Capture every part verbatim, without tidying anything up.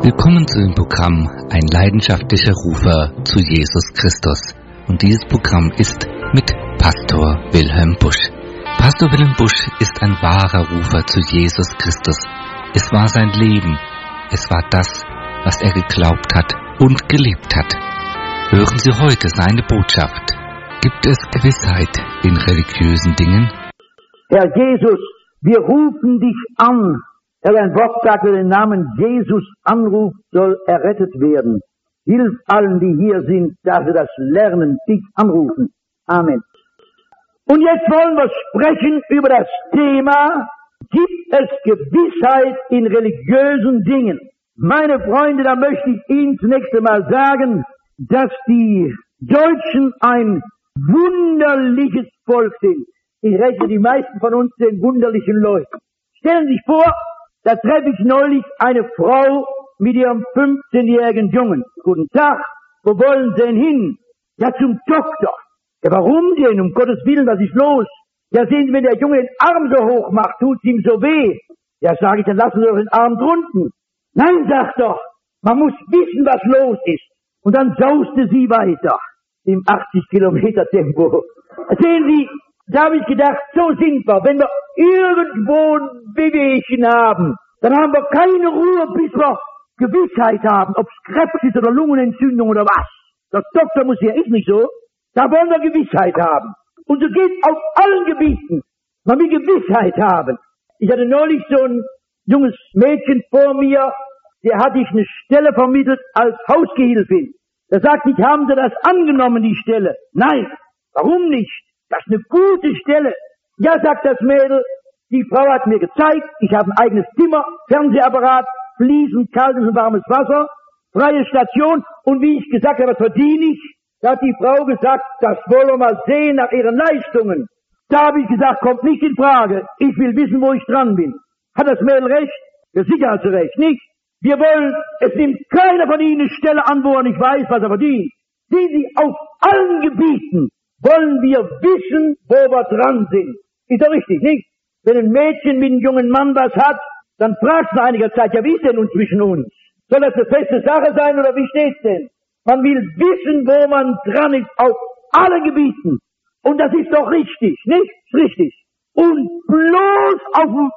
Willkommen zu dem Programm Ein leidenschaftlicher Rufer zu Jesus Christus. Und dieses Programm ist mit Pastor Wilhelm Busch. Pastor Wilhelm Busch ist ein wahrer Rufer zu Jesus Christus. Es war sein Leben. Es war das, was er geglaubt hat und gelebt hat. Hören Sie heute seine Botschaft. Gibt es Gewissheit in religiösen Dingen? Herr Jesus, wir rufen dich an. Herr, ein Wort sagt, wer den Namen Jesus anruft, soll errettet werden. Hilf allen, die hier sind, dass sie das lernen, dich anrufen. Amen. Und jetzt wollen wir sprechen über das Thema, gibt es Gewissheit in religiösen Dingen? Meine Freunde, da möchte ich Ihnen zunächst einmal sagen, dass die Deutschen ein wunderliches Volk sind. Ich rechne die meisten von uns den wunderlichen Leuten. Stellen Sie sich vor, da treffe ich neulich eine Frau mit ihrem fünfzehnjährigen Jungen. Guten Tag, wo wollen Sie denn hin? Ja, zum Doktor. Ja, warum denn? Um Gottes Willen, was ist los? Ja, sehen Sie, wenn der Junge den Arm so hoch macht, tut's ihm so weh. Ja, sage ich, dann lassen Sie doch den Arm drunten. Nein, sagt doch, man muss wissen, was los ist. Und dann sauste sie weiter im achtzig Kilometer Tempo. Sehen Sie, da habe ich gedacht, so sind wir. Wenn wir irgendwo ein Bewegchen haben, dann haben wir keine Ruhe, bis wir Gewissheit haben, ob es Krebs ist oder Lungenentzündung oder was. Der Doktor muss ja, ist nicht so. Da wollen wir Gewissheit haben. Und so geht auf allen Gebieten. Man will Gewissheit haben. Ich hatte neulich so ein junges Mädchen vor mir, der hatte ich eine Stelle vermittelt als Hausgehilfin. Da sagte ich, haben Sie das angenommen, die Stelle? Nein. Warum nicht? Das ist eine gute Stelle. Ja, sagt das Mädel, die Frau hat mir gezeigt, ich habe ein eigenes Zimmer, Fernsehapparat, fließend kaltes und warmes Wasser, freie Station und wie ich gesagt habe, was verdiene ich? Da hat die Frau gesagt, das wollen wir mal sehen nach ihren Leistungen. Da habe ich gesagt, kommt nicht in Frage, ich will wissen, wo ich dran bin. Hat das Mädel recht? Ja, sicher hat sie recht, nicht? Wir wollen, es nimmt keiner von Ihnen eine Stelle an, wo er nicht weiß, was er verdient. Sehen Sie, auf allen Gebieten wollen wir wissen, wo wir dran sind. Ist doch richtig, nicht? Wenn ein Mädchen mit einem jungen Mann was hat, dann fragt nach einiger Zeit, ja, wie ist denn nun zwischen uns? Soll das eine feste Sache sein oder wie steht's denn? Man will wissen, wo man dran ist, auf allen Gebieten. Und das ist doch richtig, nicht? Ist richtig. Und bloß auf dem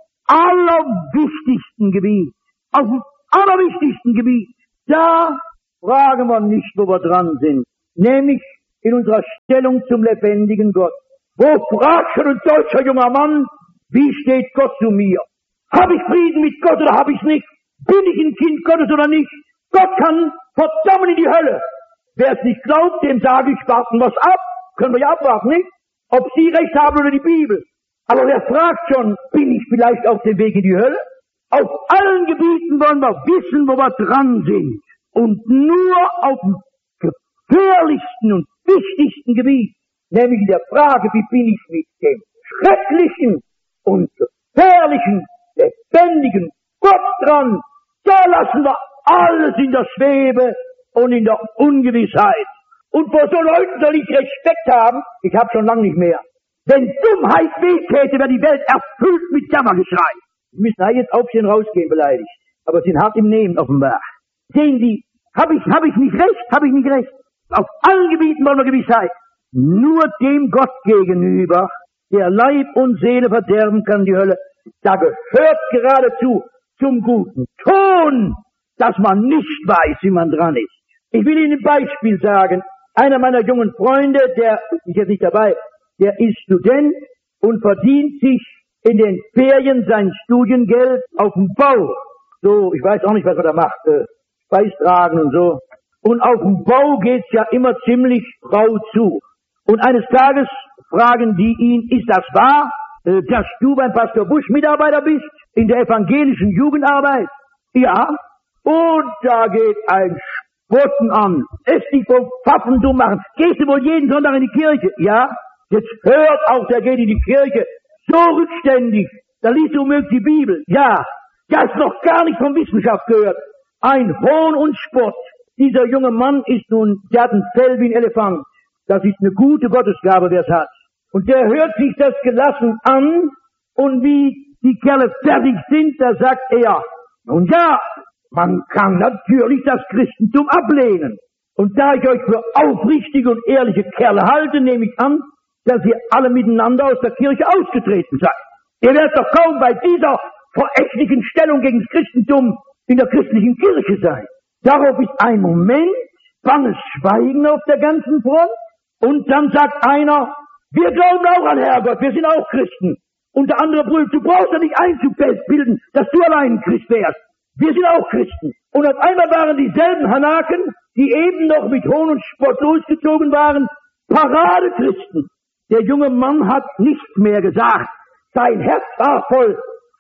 allerwichtigsten Gebiet, auf dem allerwichtigsten Gebiet, da fragen wir nicht, wo wir dran sind. Nämlich in unserer Stellung zum lebendigen Gott. Wo fragt schon ein deutscher junger Mann, wie steht Gott zu mir? Habe ich Frieden mit Gott oder habe ich nicht? Bin ich ein Kind Gottes oder nicht? Gott kann verdammen in die Hölle. Wer es nicht glaubt, dem sage ich, warten wir's ab. Können wir ja abwarten, nicht? Ob Sie recht haben oder die Bibel. Aber wer fragt schon, bin ich vielleicht auf dem Weg in die Hölle? Auf allen Gebieten wollen wir wissen, wo wir dran sind. Und nur auf dem gefährlichsten und wichtigsten Gebiet, nämlich in der Frage, wie bin ich mit dem schrecklichen und gefährlichen, lebendigen Gott dran, da lassen wir alles in der Schwebe und in der Ungewissheit. Und vor so Leuten soll ich Respekt haben, ich habe schon lange nicht mehr. Wenn Dummheit weh täte, wäre die Welt erfüllt mit Jammergeschrei. Sie müssen da jetzt aufstehen, rausgehen, beleidigt. Aber sind hart im Nehmen offenbar. Sehen Sie, habe ich, hab ich nicht recht, habe ich nicht recht. Auf allen Gebieten wollen wir Gewissheit. Nur dem Gott gegenüber, der Leib und Seele verderben kann, die Hölle, da gehört geradezu zum guten Ton, dass man nicht weiß, wie man dran ist. Ich will Ihnen ein Beispiel sagen. Einer meiner jungen Freunde, der ist jetzt nicht dabei, der ist Student und verdient sich in den Ferien sein Studiengeld auf dem Bau. So, ich weiß auch nicht, was er da macht, äh, Speis tragen und so. Und auf dem Bau geht's ja immer ziemlich rau zu. Und eines Tages fragen die ihn, ist das wahr, äh, dass du beim Pastor Busch Mitarbeiter bist in der evangelischen Jugendarbeit? Ja. Und da geht ein Spotten an. Es dich vom Pfaffen dumm machen. Gehst du wohl jeden Sonntag in die Kirche? Ja. Jetzt hört auch, der geht in die Kirche. So rückständig. Da liest du möglich die Bibel. Ja. Der ist noch gar nicht von Wissenschaft gehört. Ein Hohn und Spott. Dieser junge Mann ist nun, der hat ein Fell wie ein Elefant. Das ist eine gute Gottesgabe, wer es hat. Und der hört sich das gelassen an und wie die Kerle fertig sind, da sagt er, nun ja, Man kann natürlich das Christentum ablehnen. Und da ich euch für aufrichtige und ehrliche Kerle halte, nehme ich an, dass ihr alle miteinander aus der Kirche ausgetreten seid. Ihr werdet doch kaum bei dieser verächtlichen Stellung gegen das Christentum in der christlichen Kirche sein. Darauf ist ein Moment banges Schweigen auf der ganzen Front und dann sagt einer, wir glauben auch an Herrgott, wir sind auch Christen. Und der andere brüllt, du brauchst ja nicht einzubilden, dass du allein ein Christ wärst. Wir sind auch Christen. Und auf einmal waren dieselben Hanaken, die eben noch mit Hohn und Spott losgezogen waren, Paradechristen. Der junge Mann hat nichts mehr gesagt. Sein Herz war voll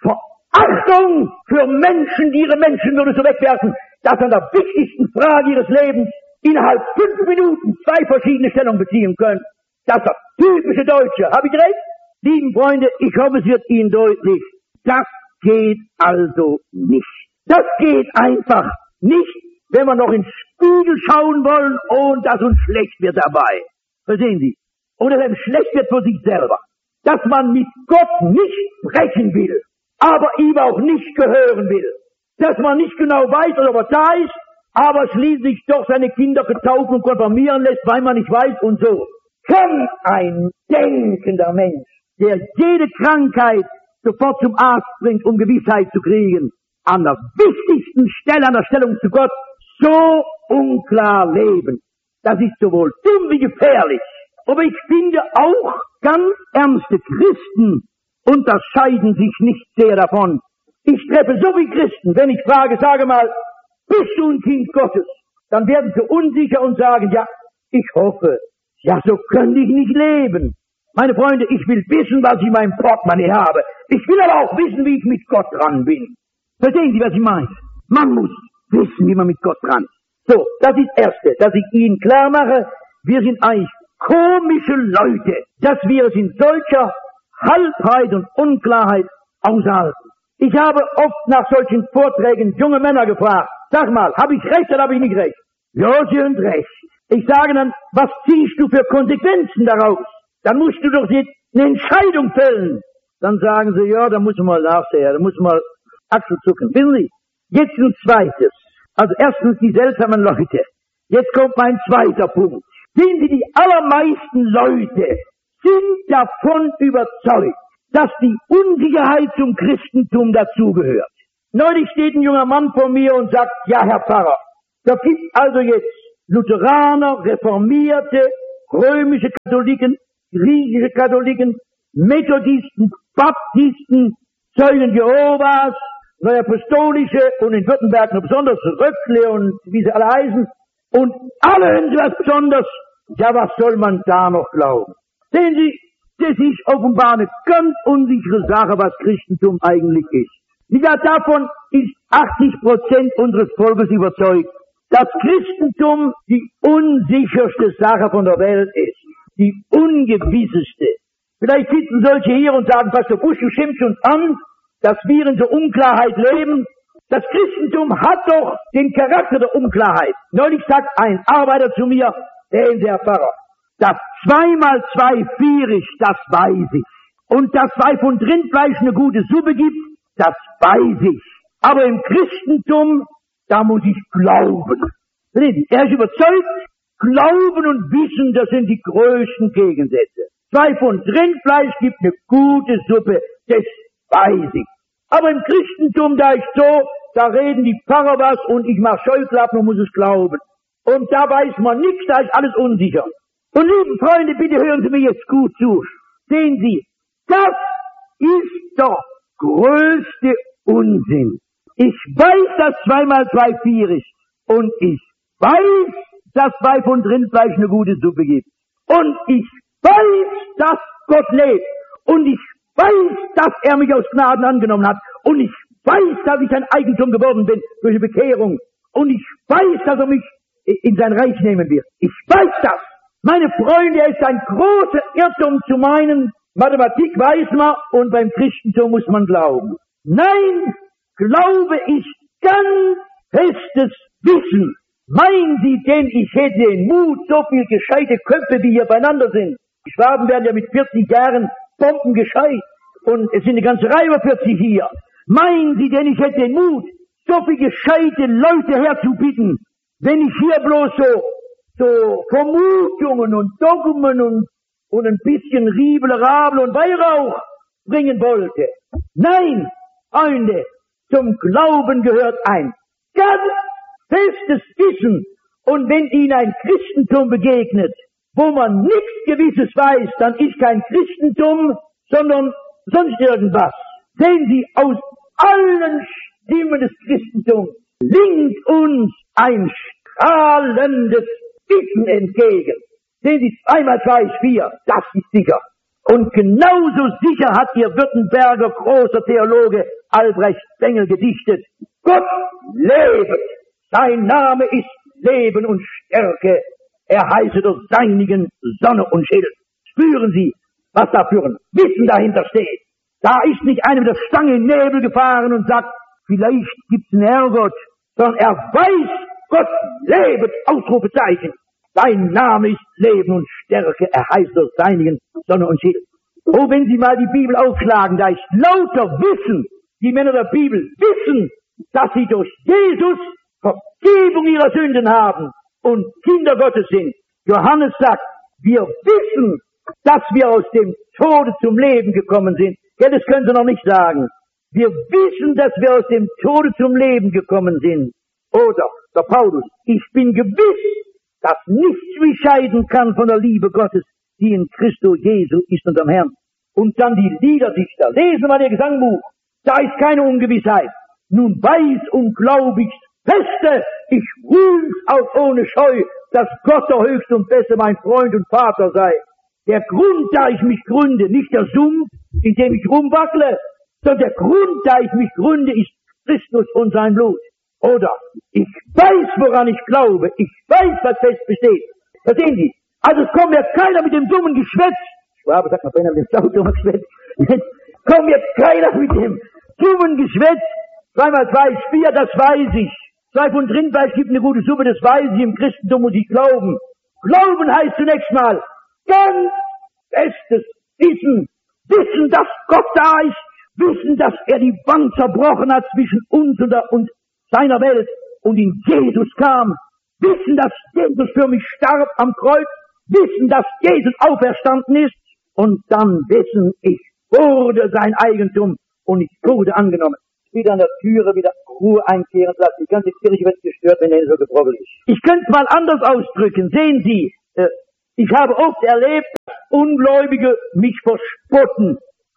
Verachtung für Menschen, die ihre Menschenwürde so wegwerfen, dass an der wichtigsten Frage ihres Lebens innerhalb fünf Minuten zwei verschiedene Stellungen beziehen können. Das ist das typische Deutsche. Habe ich recht? Lieben Freunde, ich hoffe, es wird Ihnen deutlich. Das geht also nicht. Das geht einfach nicht, wenn wir noch ins Spiegel schauen wollen und dass uns schlecht wird dabei. Verstehen Sie? Oder wenn es schlecht wird für sich selber. Dass man mit Gott nicht sprechen will, aber ihm auch nicht gehören will. Dass man nicht genau weiß, ob er da ist, aber schließlich doch seine Kinder getauft und konfirmieren lässt, weil man nicht weiß und so. Kann ein denkender Mensch, der jede Krankheit sofort zum Arzt bringt, um Gewissheit zu kriegen, an der wichtigsten Stelle, an der Stellung zu Gott, so unklar leben? Das ist sowohl dumm wie gefährlich. Aber ich finde auch, ganz ernste Christen unterscheiden sich nicht sehr davon. Ich treffe so viele Christen, wenn ich frage, sage mal, bist du ein Kind Gottes? Dann werden sie unsicher und sagen, ja, ich hoffe. Ja, so könnte ich nicht leben. Meine Freunde, ich will wissen, was ich in meinem Portemonnaie habe. Ich will aber auch wissen, wie ich mit Gott dran bin. Verstehen Sie, was ich meine? Man muss wissen, wie man mit Gott dran ist. So, das ist das Erste, dass ich Ihnen klar mache, wir sind eigentlich komische Leute, dass wir es in solcher Halbheit und Unklarheit aushalten. Ich habe oft nach solchen Vorträgen junge Männer gefragt, sag mal, habe ich recht oder habe ich nicht recht? Ja, Sie haben recht. Ich sage dann, was ziehst du für Konsequenzen daraus? Dann musst du doch jetzt eine Entscheidung fällen. Dann sagen sie, ja, da muss man mal nachsehen, da muss man mal Achselzucken. Wissen Sie, jetzt ein zweites. Also erstens die seltsamen Leute. Jetzt kommt mein zweiter Punkt. Sehen Sie, die allermeisten Leute sind davon überzeugt, dass die Unsicherheit zum Christentum dazugehört. Neulich steht ein junger Mann vor mir und sagt, ja, Herr Pfarrer, da gibt also jetzt Lutheraner, Reformierte, römische Katholiken, griechische Katholiken, Methodisten, Baptisten, Zeugen Jehovas, Neuapostolische und in Württemberg noch besonders Röckle und wie sie alle heißen. Und alle hören sie was Besonderes. Ja, was soll man da noch glauben? Sehen Sie, das ist offenbar eine ganz unsichere Sache, was Christentum eigentlich ist. Ja, davon ist achtzig Prozent unseres Volkes überzeugt, dass Christentum die unsicherste Sache von der Welt ist. Die ungewisseste. Vielleicht sitzen solche hier und sagen, Pastor Busch, du schimpfst uns an, dass wir in so Unklarheit leben. Das Christentum hat doch den Charakter der Unklarheit. Neulich sagt ein Arbeiter zu mir, der ist der Pfarrer, dass zwei mal zwei vier ist, das weiß ich. Und dass zwei Pfund Rindfleisch eine gute Suppe gibt, das weiß ich. Aber im Christentum, da muss ich glauben. Er ist überzeugt, Glauben und Wissen, das sind die größten Gegensätze. Zwei Pfund Rindfleisch gibt eine gute Suppe, das weiß ich. Aber im Christentum, da ist so, da reden die Pfarrer was und ich mach Scheuklappen und muss es glauben. Und da weiß man nichts, da ist alles unsicher. Und lieben Freunde, bitte hören Sie mir jetzt gut zu. Sehen Sie, das ist doch größte Unsinn. Ich weiß, dass zwei mal zwei vier ist. Und ich weiß, dass zwei Pfund Rindfleisch eine gute Suppe gibt. Und ich weiß, dass Gott lebt. Und ich weiß, dass er mich aus Gnaden angenommen hat. Und ich weiß, dass ich ein Eigentum geworden bin durch die Bekehrung. Und ich weiß, dass er mich in sein Reich nehmen wird. Ich weiß das. Meine Freunde, es ist ein großer Irrtum zu meinen, Mathematik weiß man und beim Christentum muss man glauben. Nein, Glaube ist ganz festes Wissen. Meinen Sie denn, ich hätte den Mut, so viel gescheite Köpfe, wie hier beieinander sind? Die Schwaben werden ja mit vierzig Jahren bombengescheit. Und es sind eine ganze Reihe über vierzig hier. Meinen Sie denn, ich hätte den Mut, so viele gescheite Leute herzubitten, wenn ich hier bloß so, so Vermutungen und Dogmen und, und ein bisschen Riebel, Rabel und Weihrauch bringen wollte. Nein, Freunde, zum Glauben gehört ein ganz festes Wissen. Und wenn Ihnen ein Christentum begegnet, wo man nichts Gewisses weiß, dann ist kein Christentum, sondern sonst irgendwas. Sehen Sie, aus allen Stimmen des Christentums linkt uns ein strahlendes Wissen entgegen. Sehen Sie, zweimal zwei ist vier, das ist sicher. Und genauso sicher hat Ihr Württemberger großer Theologe Albrecht Bengel gedichtet: Gott lebt, sein Name ist Leben und Stärke, er heiße der seinigen Sonne und Schild. Spüren Sie, was da für ein Wissen dahinter steht. Da ist nicht einer mit der Stange in den Nebel gefahren und sagt, vielleicht gibt's einen Herrgott, sondern er weiß, Gott lebt, Ausrufezeichen. Sein Name ist Leben und Stärke, er heißt der seinigen Sonne und Schild. Oh, wenn Sie mal die Bibel aufschlagen, da ist lauter Wissen. Die Männer der Bibel wissen, dass sie durch Jesus Vergebung ihrer Sünden haben und Kinder Gottes sind. Johannes sagt, wir wissen, dass wir aus dem Tode zum Leben gekommen sind. Ja, das können Sie noch nicht sagen. Wir wissen, dass wir aus dem Tode zum Leben gekommen sind. Oder der Paulus, ich bin gewiss, dass nichts mich scheiden kann von der Liebe Gottes, die in Christo Jesu ist, unserem Herrn. Und dann die Liederdichter. Lesen wir Ihr Gesangbuch. Da ist keine Ungewissheit. Nun weiß und glaub ich Feste, ich rühm's auch ohne Scheu, dass Gott der Höchste und Beste mein Freund und Vater sei. Der Grund, da ich mich gründe, nicht der Sumpf, in dem ich rumwackle, sondern der Grund, da ich mich gründe, ist Christus und sein Blut. Oder, ich weiß, woran ich glaube, ich weiß, was fest besteht. Verstehen Sie? Also es kommt jetzt keiner mit dem dummen Geschwätz. Schwabe sagt man vorhin mit dem saudummen Geschwätz. Kommt jetzt keiner mit dem dummen Geschwätz. Zweimal zwei ist vier, das weiß ich. Zwei Pfund Rindfleisch gibt eine gute Suppe, das weiß ich. Im Christentum muss ich glauben. Glauben heißt zunächst mal ganz festes Wissen. Wissen, dass Gott da ist. Wissen, dass er die Wand zerbrochen hat zwischen uns und, der, und seiner Welt und in Jesus kam. Wissen, dass Jesus für mich starb am Kreuz. Wissen, dass Jesus auferstanden ist. Und dann wissen, ich wurde sein Eigentum und ich wurde angenommen. Wieder an der Türe, wieder Ruhe einkehren lassen. Die ganze Kirche wird gestört, wenn er so gebrochen ist. Ich könnte es mal anders ausdrücken. Sehen Sie, äh, ich habe oft erlebt, dass Ungläubige mich verspotten.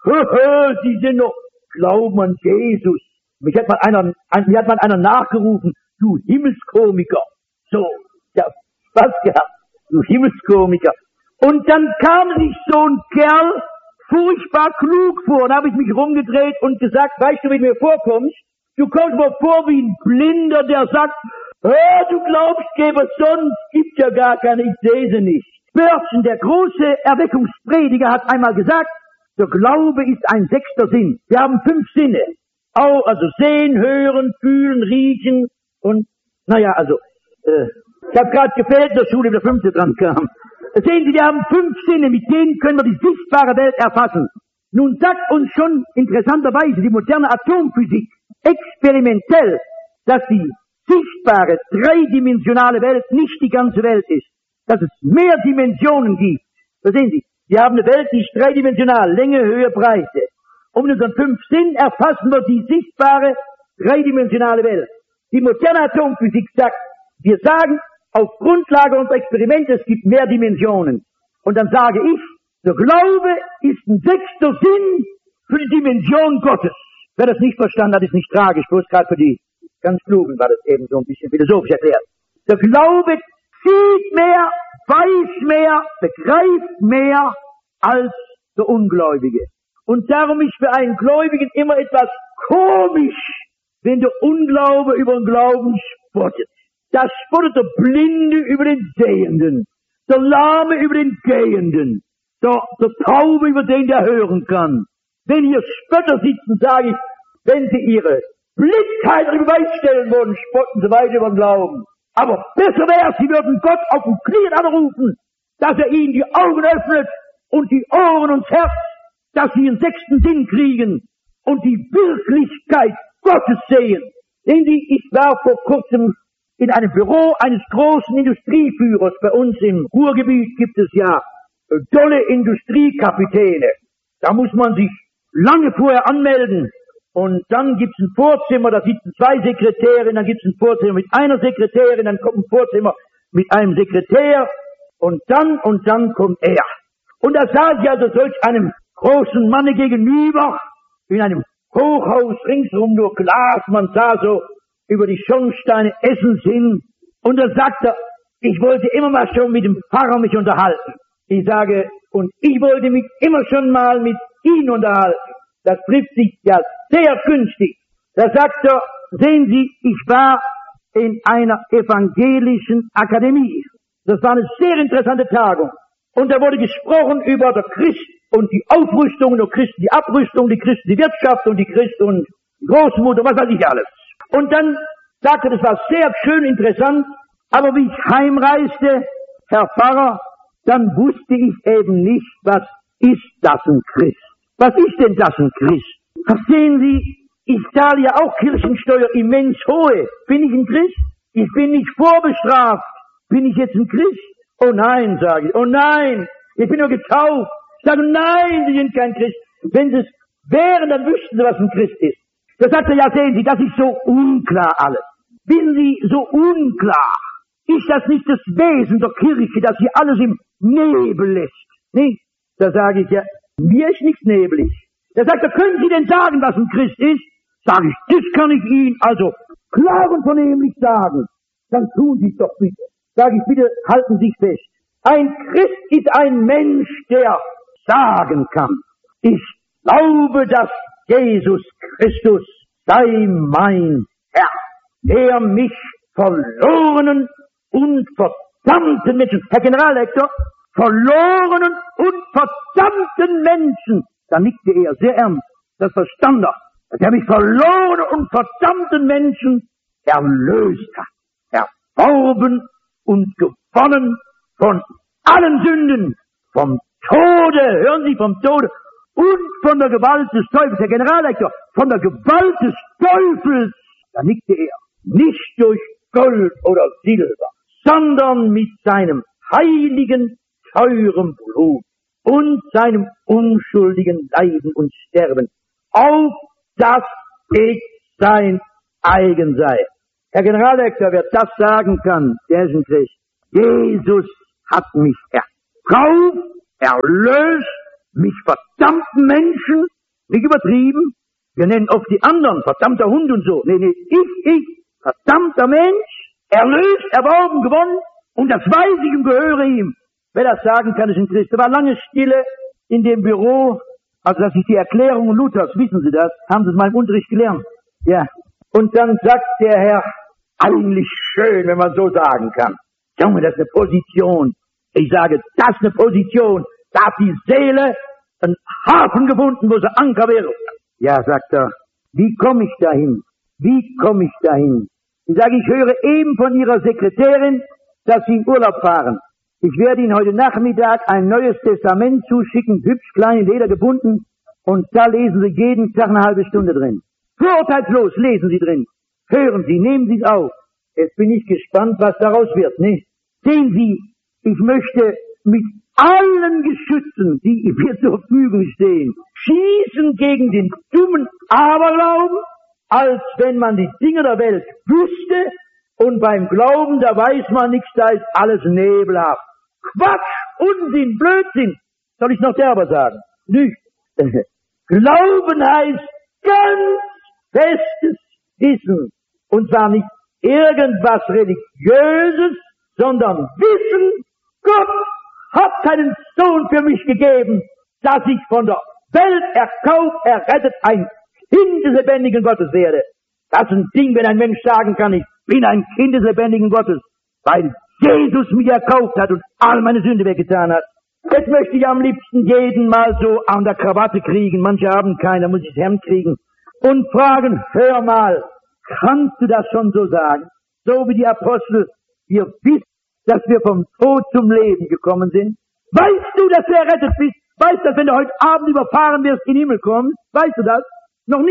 Sie sind noch Glauben an Jesus. Mich hat mal einer, mir hat mal einer nachgerufen, du Himmelskomiker. So, ja, was gehabt, du Himmelskomiker. Und dann kam sich so ein Kerl furchtbar klug vor. Und habe ich mich rumgedreht und gesagt, weißt du, wie du mir vorkommst? Du kommst mir vor wie ein Blinder, der sagt, oh, du glaubst, gäbe sonst, gibt ja gar keine, ich sehe sie nicht. Spurgeon, der große Erweckungsprediger, hat einmal gesagt, der Glaube ist ein sechster Sinn. Wir haben fünf Sinne. Auch, also sehen, hören, fühlen, riechen und, naja, also, äh, ich habe gerade gefällt in der Schule, wie der fünfte dran kam. Sehen Sie, wir haben fünf Sinne, mit denen können wir die sichtbare Welt erfassen. Nun sagt uns schon interessanterweise die moderne Atomphysik experimentell, dass die sichtbare, dreidimensionale Welt nicht die ganze Welt ist. Dass es mehr Dimensionen gibt. Verstehen Sie? Wir haben eine Welt, die ist dreidimensional, Länge, Höhe, Breite. Und in unseren fünf Sinnen erfassen wir die sichtbare, dreidimensionale Welt. Die moderne Atomphysik sagt, wir sagen, auf Grundlage unserer Experimente, es gibt mehr Dimensionen. Und dann sage ich, der Glaube ist ein sechster Sinn für die Dimension Gottes. Wer das nicht verstanden hat, ist nicht tragisch, bloß gerade für die ganz Klugen war das eben so ein bisschen philosophisch erklärt. Der Glaube sieht mehr, weiß mehr, begreift mehr als der Ungläubige. Und darum ist für einen Gläubigen immer etwas komisch, wenn der Unglaube über den Glauben spottet. Da spottet der Blinde über den Sehenden, der Lahme über den Gehenden, der, der Taube über den, der hören kann. Wenn hier Spötter sitzen, sage ich, wenn sie ihre Blindheit über Beweis stellen würden, spotten sie weiter über den Glauben. Aber besser wäre, sie würden Gott auf den Knien anrufen, dass er ihnen die Augen öffnet und die Ohren und das Herz, dass sie einen sechsten Sinn kriegen und die Wirklichkeit Gottes sehen. Sehen Sie, ich war vor kurzem in einem Büro eines großen Industrieführers. Bei uns im Ruhrgebiet gibt es ja tolle Industriekapitäne. Da muss man sich lange vorher anmelden. Und dann gibt's ein Vorzimmer, da sitzen zwei Sekretärinnen, dann gibt's ein Vorzimmer mit einer Sekretärin, dann kommt ein Vorzimmer mit einem Sekretär und dann und dann kommt er. Und da saß ich also solch einem großen Manne gegenüber, in einem Hochhaus, ringsrum nur Glas, man sah so über die Schornsteine Essens hin. Und da sagt er, ich wollte immer mal schon mit dem Pfarrer mich unterhalten. Ich sage, und ich wollte mich immer schon mal mit Ihnen unterhalten. Das trifft sich ja sehr günstig. Da sagt er, sehen Sie, ich war in einer evangelischen Akademie. Das war eine sehr interessante Tagung. Und da wurde gesprochen über der Christ und die Aufrüstung, der Christen die Abrüstung, die Christen die Wirtschaft und die Christen und Großmutter, was weiß ich alles. Und dann sagte, das war sehr schön interessant, aber wie ich heimreiste, Herr Pfarrer, dann wusste ich eben nicht, was ist das ein Christ? Was ist denn das ein Christ? Verstehen Sie, ich zahle ja auch Kirchensteuer immens hohe. Bin ich ein Christ? Ich bin nicht vorbestraft. Bin ich jetzt ein Christ? Oh nein, sage ich. Oh nein, ich bin nur getauft. Ich sage, nein, Sie sind kein Christ. Wenn Sie es wären, dann wüssten Sie, was ein Christ ist. Da sagt er, ja, sehen Sie, das ist so unklar alles. Wissen Sie, so unklar. Ist das nicht das Wesen der Kirche, dass sie alles im Nebel lässt? Nicht? Da sage ich, ja, mir ist nichts neblig. Da sagt er, können Sie denn sagen, was ein Christ ist? Sage ich, das kann ich Ihnen also klar und vernehmlich sagen. Dann tun Sie es doch bitte. Sage ich, bitte halten Sie sich fest. Ein Christ ist ein Mensch, der sagen kann, ich glaube, dass Jesus Christus sei mein Herr, der mich verlorenen und verdammten Menschen, Herr Generaldirektor, verlorenen und verdammten Menschen, da nickte er sehr ernst, das verstand er, dass er mich verlorenen und verdammten Menschen erlöst hat, erworben und gewonnen von allen Sünden, vom Tode, hören Sie, vom Tode und von der Gewalt des Teufels, Herr Generaldirektor, von der Gewalt des Teufels, da nickte er, nicht durch Gold oder Silber, sondern mit seinem heiligen, teuren Blut und seinem unschuldigen Leiden und Sterben, auf dass ich sein eigen sei. Herr Generaldirektor, wer das sagen kann, der ist ein Christ. Jesus hat mich erkauft, erlöst, mich verdammten Menschen, nicht übertrieben, wir nennen oft die anderen, verdammter Hund und so. Nee, nee, ich, ich, verdammter Mensch, erlöst, erworben, gewonnen, und das weiß ich und gehöre ihm. Wer das sagen kann, ist ein Christ. Da war lange Stille in dem Büro, also dass ich die Erklärung Luthers, wissen Sie das, haben Sie es in meinem Unterricht gelernt. Ja. Und dann sagt der Herr, eigentlich schön, wenn man so sagen kann. Junge, das ist eine Position. Ich sage, das ist eine Position. Da hat die Seele einen Hafen gefunden, wo sie Anker wäre. Ja, sagt er, wie komme ich dahin? Wie komme ich dahin? Ich sage, ich höre eben von Ihrer Sekretärin, dass Sie in Urlaub fahren. Ich werde Ihnen heute Nachmittag ein neues Testament zuschicken, hübsch klein in Leder gebunden, und da lesen Sie jeden Tag eine halbe Stunde drin. Vorurteilslos lesen Sie drin. Hören Sie, nehmen Sie es auf. Jetzt bin ich gespannt, was daraus wird, nicht? Sehen Sie, ich möchte mit allen Geschützen, die mir zur Verfügung stehen, schießen gegen den dummen Aberglauben, als wenn man die Dinge der Welt wüsste, und beim Glauben, da weiß man nichts, da ist alles nebelhaft. Quatsch, Unsinn, Blödsinn. Soll ich noch derber sagen? Nicht. Glauben heißt ganz festes Wissen. Und zwar nicht irgendwas Religiöses, sondern Wissen, Gott hat seinen Sohn für mich gegeben, dass ich von der Welt erkauft, errettet, ein Kind des lebendigen Gottes werde. Das ist ein Ding, wenn ein Mensch sagen kann, ich bin ein Kind des lebendigen Gottes, weil Jesus mich erkauft hat und all meine Sünde weggetan hat. Jetzt möchte ich am liebsten jeden mal so an der Krawatte kriegen, manche haben keine, muss ich das Hemd kriegen, und fragen, hör mal, kannst du das schon so sagen? So wie die Apostel, wir wissen, dass wir vom Tod zum Leben gekommen sind. Weißt du, dass du errettet bist? Weißt du, dass wenn du heute Abend überfahren wirst, in den Himmel kommst? Weißt du das? Noch nicht.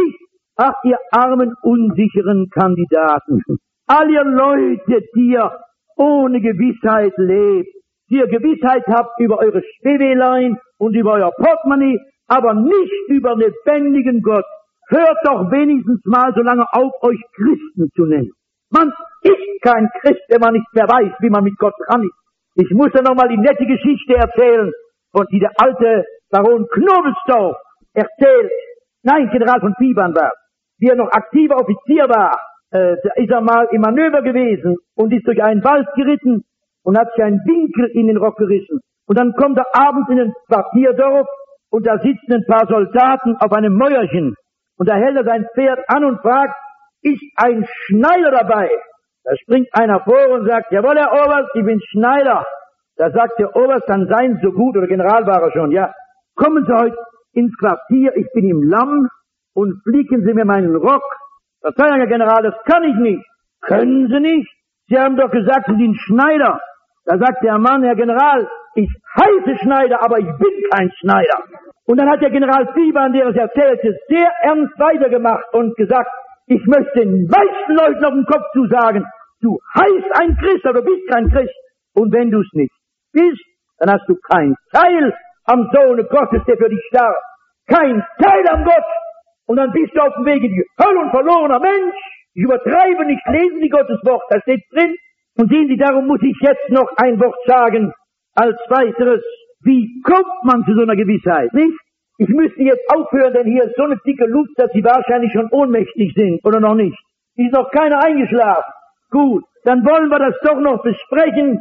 Ach, ihr armen, unsicheren Kandidaten. All ihr Leute, die ihr ohne Gewissheit lebt, die ihr Gewissheit habt über eure Schwebelein und über euer Portemonnaie, aber nicht über lebendigen Gott. Hört doch wenigstens mal so lange auf, euch Christen zu nennen. Man ist kein Christ, wenn man nicht mehr weiß, wie man mit Gott dran ist. Ich muss ja nochmal die nette Geschichte erzählen, von die der alte Baron Knobelsdorff erzählt. Nein, General von Piban war. Wie er noch aktiver Offizier war, äh, da ist er mal im Manöver gewesen und ist durch einen Wald geritten und hat sich einen Winkel in den Rock gerissen. Und dann kommt er abends in ein Quartierdorf und da sitzen ein paar Soldaten auf einem Mäuerchen. Und da hält er sein Pferd an und fragt, ist ein Schneider dabei? Da springt einer vor und sagt, jawohl, Herr Oberst, ich bin Schneider. Da sagt der Oberst, dann seien Sie so gut, oder General war er schon, ja, kommen Sie heute ins Quartier, ich bin im Lamm und flicken Sie mir meinen Rock. Da sagt der General, das kann ich nicht. Können Sie nicht? Sie haben doch gesagt, Sie sind Schneider. Da sagt der Mann, Herr General, ich heiße Schneider, aber ich bin kein Schneider. Und dann hat der General Piban, der es erzählte, sehr ernst weitergemacht und gesagt, ich möchte den meisten Leuten auf den Kopf zusagen, du heißt ein Christ, aber du bist kein Christ. Und wenn du es nicht bist, dann hast du kein Teil am Sohne Gottes, der für dich starb. Kein Teil am Gott. Und dann bist du auf dem Weg in die Hölle und verlorener Mensch. Ich übertreibe nicht, lesen Sie Gottes Wort, da steht drin. Und sehen Sie, darum muss ich jetzt noch ein Wort sagen, als weiteres. Wie kommt man zu so einer Gewissheit, nicht? Ich müsste jetzt aufhören, denn hier ist so eine dicke Luft, dass Sie wahrscheinlich schon ohnmächtig sind, oder noch nicht. Ist noch keiner eingeschlafen. Gut, dann wollen wir das doch noch besprechen.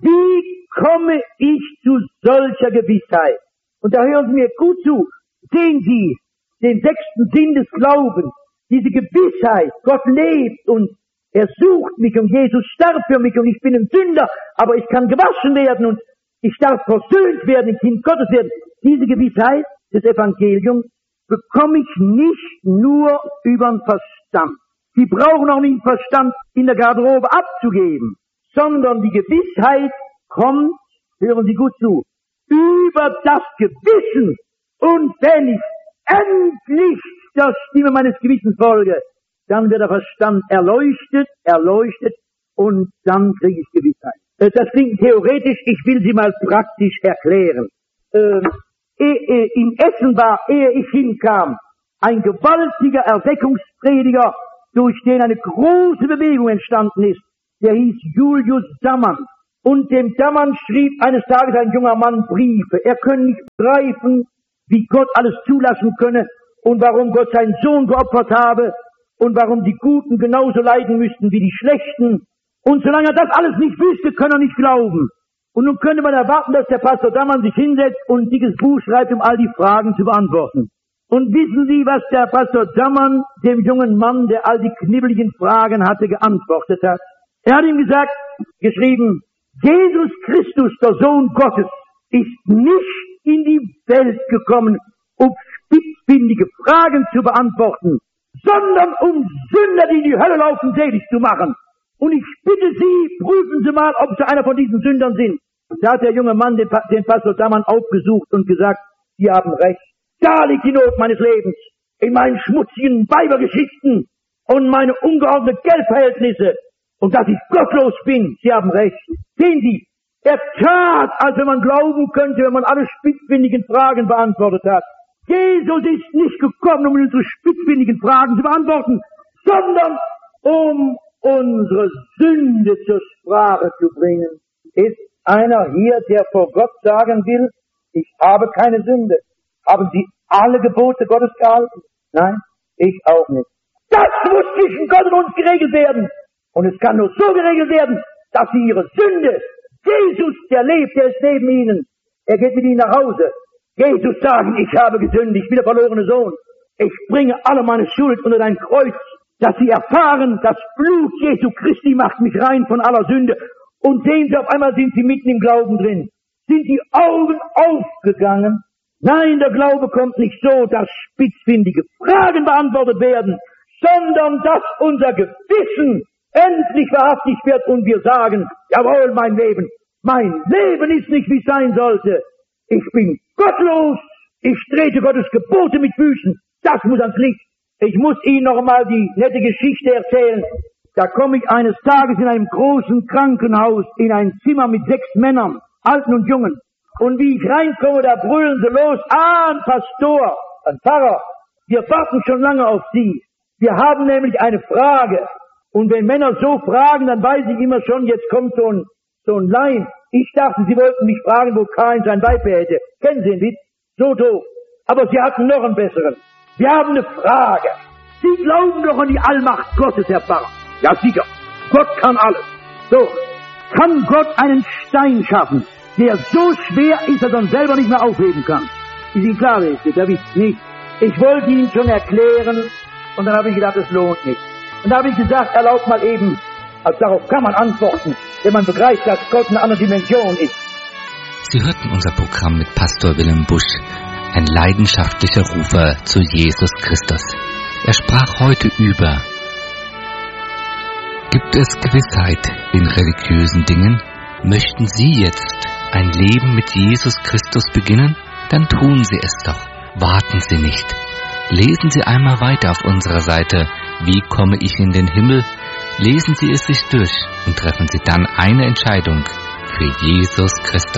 Wie komme ich zu solcher Gewissheit? Und da hören Sie mir gut zu. Sehen Sie den sechsten Sinn des Glaubens, diese Gewissheit, Gott lebt und er sucht mich und Jesus starb für mich und ich bin ein Sünder, aber ich kann gewaschen werden und ich darf versöhnt werden, ein Kind Gottes werden. Diese Gewissheit des Evangeliums bekomme ich nicht nur über den Verstand. Sie brauchen auch nicht den Verstand in der Garderobe abzugeben, sondern die Gewissheit kommt, hören Sie gut zu, über das Gewissen. Und wenn ich endlich der Stimme meines Gewissens folge, dann wird der Verstand erleuchtet, erleuchtet und dann kriege ich Gewissheit. Das klingt theoretisch, ich will sie mal praktisch erklären. Ähm, in Essen war, ehe ich hinkam, ein gewaltiger Erweckungsprediger, durch den eine große Bewegung entstanden ist. Der hieß Julius Dammann. Und dem Dammann schrieb eines Tages ein junger Mann Briefe. Er könne nicht begreifen, wie Gott alles zulassen könne und warum Gott seinen Sohn geopfert habe und warum die Guten genauso leiden müssten wie die Schlechten. Und solange er das alles nicht wüsste, kann er nicht glauben. Und nun könnte man erwarten, dass der Pastor Dammann sich hinsetzt und ein dickes Buch schreibt, um all die Fragen zu beantworten. Und wissen Sie, was der Pastor Dammann dem jungen Mann, der all die knibbeligen Fragen hatte, geantwortet hat? Er hat ihm gesagt, geschrieben, Jesus Christus, der Sohn Gottes, ist nicht in die Welt gekommen, um spitzfindige Fragen zu beantworten, sondern um Sünder, die in die Hölle laufen, selig zu machen. Und ich bitte Sie, prüfen Sie mal, ob Sie einer von diesen Sündern sind. Und da hat der junge Mann den, pa- den Pastor Dammann aufgesucht und gesagt, Sie haben recht. Da liegt die Not meines Lebens. In meinen schmutzigen Weibergeschichten und meine ungeordneten Geldverhältnisse. Und dass ich gottlos bin. Sie haben recht. Sehen Sie, er tat, als wenn man glauben könnte, wenn man alle spitzfindigen Fragen beantwortet hat. Jesus ist nicht gekommen, um unsere spitzfindigen Fragen zu beantworten, sondern um unsere Sünde zur Sprache zu bringen. Ist einer hier, der vor Gott sagen will, ich habe keine Sünde? Haben Sie alle Gebote Gottes gehalten? Nein, ich auch nicht. Das muss zwischen Gott und uns geregelt werden. Und es kann nur so geregelt werden, dass Sie Ihre Sünde, Jesus, der lebt, der ist neben Ihnen, er geht mit Ihnen nach Hause. Jesus sagen, ich habe gesündigt, ich bin der verlorene Sohn. Ich bringe alle meine Schuld unter dein Kreuz, dass Sie erfahren, das Blut Jesu Christi macht mich rein von aller Sünde. Und sehen Sie, auf einmal sind Sie mitten im Glauben drin. Sind die Augen aufgegangen? Nein, der Glaube kommt nicht so, dass spitzfindige Fragen beantwortet werden, sondern dass unser Gewissen endlich wahrhaftig wird und wir sagen, jawohl, mein Leben, mein Leben ist nicht, wie es sein sollte. Ich bin gottlos, ich trete Gottes Gebote mit Füßen, das muss ans Licht. Ich muss Ihnen noch mal die nette Geschichte erzählen. Da komme ich eines Tages in einem großen Krankenhaus in ein Zimmer mit sechs Männern, Alten und Jungen. Und wie ich reinkomme, da brüllen sie los, ah, ein Pastor, ein Pfarrer, wir warten schon lange auf Sie. Wir haben nämlich eine Frage. Und wenn Männer so fragen, dann weiß ich immer schon, jetzt kommt so ein, so ein Laien. Ich dachte, Sie wollten mich fragen, wo Kain sein Weib hätte. Kennen Sie den Witz? So doof. Aber Sie hatten noch einen besseren. Wir haben eine Frage. Sie glauben doch an die Allmacht Gottes, Herr Pfarrer. Ja, sicher. Gott kann alles. So, kann Gott einen Stein schaffen, der so schwer ist, dass er uns selber nicht mehr aufheben kann? Ist Ihnen klar, ist der Witz nicht? Ich wollte ihn schon erklären und dann habe ich gedacht, es lohnt nicht. Und da habe ich gesagt, erlaubt mal eben, also darauf kann man antworten, wenn man begreift, dass Gott eine andere Dimension ist. Sie hörten unser Programm mit Pastor Wilhelm Busch, ein leidenschaftlicher Rufer zu Jesus Christus. Er sprach heute über: Gibt es Gewissheit in religiösen Dingen? Möchten Sie jetzt ein Leben mit Jesus Christus beginnen? Dann tun Sie es doch. Warten Sie nicht. Lesen Sie einmal weiter auf unserer Seite Wie komme ich in den Himmel? Lesen Sie es sich durch und treffen Sie dann eine Entscheidung für Jesus Christus.